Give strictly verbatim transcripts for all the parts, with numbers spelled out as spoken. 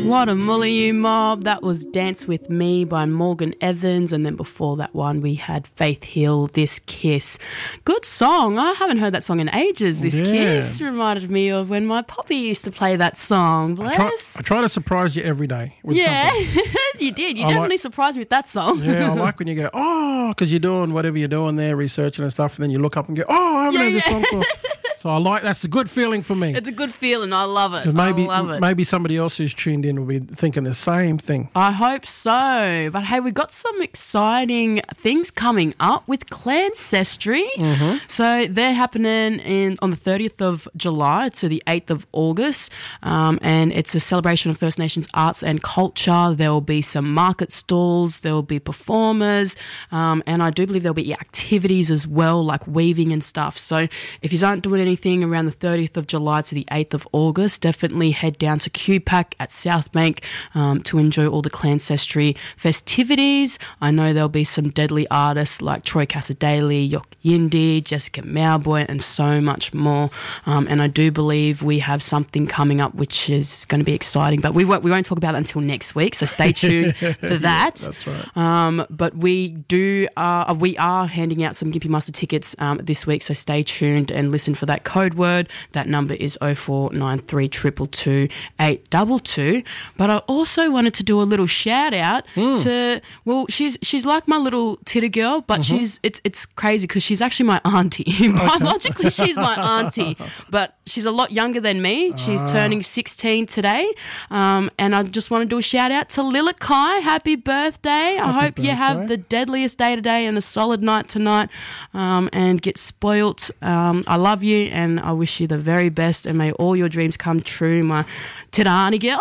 What a mully you mob. That was Dance With Me by Morgan Evans, and then before that one we had Faith Hill, This Kiss. Good song. I haven't heard that song in ages. This Yeah. Kiss reminded me of when my poppy used to play that song. Bless. I try, I try to surprise you every day with Yeah, something. you did. You I definitely like- surprised me with that song. Yeah, I like when you go, oh, because you're doing whatever you're doing there, researching and stuff, and then you look up and go, oh, I haven't Yeah, heard this yeah. song before. So I like, that's a good feeling for me. It's a good feeling. I love it. 'Cause maybe, I love it. maybe somebody else who's tuned in will be thinking the same thing. I hope so. But hey, we've got some exciting things coming up with Clancestry. Mm-hmm. So they're happening in on the thirtieth of July to the eighth of August. Um, and it's a celebration of First Nations arts and culture. There will be some market stalls. There will be performers. Um, and I do believe there'll be activities as well, like weaving and stuff. So if you aren't doing anything around the thirtieth of July to the eighth of August, definitely head down to Q PAC at South Bank um, to enjoy all the Clancestry festivities. I know there'll be some deadly artists like Troy Casadale, Yok Yindi, Jessica Mauboy, and so much more. Um, and I do believe we have something coming up which is going to be exciting, but we won't, we won't talk about it until next week, so stay tuned for that. That's right. Um, but we do, uh, we are handing out some Gympie Master tickets um, this week, so stay tuned and listen for that code word. That number is oh four nine three two two two eight two two. But I also wanted to do a little shout out Mm. to, well, she's she's like my little titter girl, but Mm-hmm. she's it's it's crazy because she's actually my auntie. Biologically, she's my auntie, but she's a lot younger than me. She's Ah. turning sixteen today, um, and I just want to do a shout out to Lila Kai. Happy birthday! I Happy hope you have birthday. the deadliest day today and a solid night tonight, um, and get spoilt. Um, I love you, and I wish you the very best, and may all your dreams come true, my Tidani girl.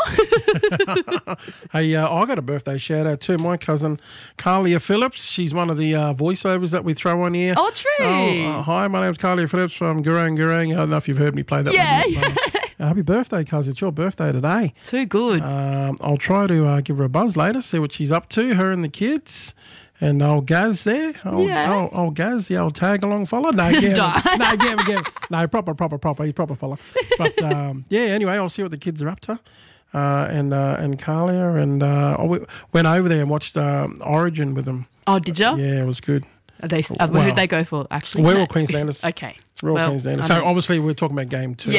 Hey, uh, I got a birthday shout out too. My cousin Carlia Phillips. She's one of the uh, voiceovers that we throw on here. Oh, true. Oh, uh, hi, my name's Carlia Phillips from Gurang Gurang. I don't know if you've heard me play that Yeah. one. yet, but, uh, happy birthday, cuz. It's your birthday today. Too good. Um, I'll try to uh, give her a buzz later, see what she's up to, her and the kids. And old Gaz there. Old, Yeah. old, old Gaz, the old tag along fella. No, Gavin. Don't. no, Gavin, Gavin. No, proper, proper, proper. He's proper fella. But um, yeah, anyway, I'll see what the kids are up to. Uh, and uh, and Carlia. And uh, I w- went over there and watched um, Origin with them. Oh, did you? Yeah, it was good. Are they, uh, Wow. who'd they go for, actually? We're No. all Queenslanders. Okay. We're all Well, Queenslanders. I So don't- obviously we're talking about game two. Yeah,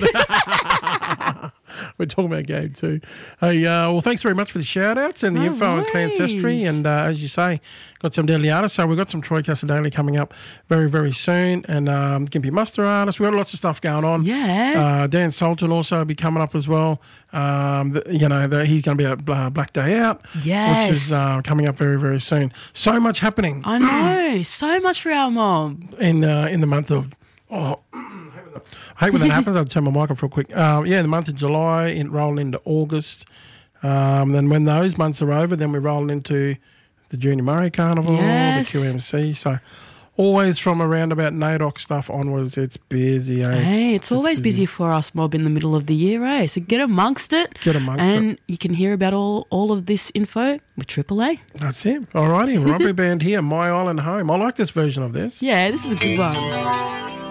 yeah. We're talking about game two. Hey, uh, well, thanks very much for the shout-outs and the No info on Clancestry. worries. And uh, as you say, got some deadly artists. So we've got some Troy Casadale coming up very, very soon. And um, Gympie Muster artists. We've got lots of stuff going on. Yeah. Uh, Dan Sultan also will be coming up as well. Um, the, you know, the, he's going to be at uh, Black Day Out, Yes. which is uh, coming up very, very soon. So much happening I know. So much for our mom. in uh, in the month of... Oh, I hate when that happens. I'll turn my mic off real quick. Um, yeah, the month of July, in, rolling into August. Um, then when those months are over, then we're rolling into the Junior Murray Carnival, Yes. the Q M C. So always from around about NAIDOC stuff onwards, it's busy. Eh? Hey, it's always busy for us mob in the middle of the year, eh? So get amongst it. Get amongst and it. you can hear about all, all of this info with Triple A. That's it. All righty. Robbery Band here, My Island Home. I like this version of this. Yeah, this is a good one.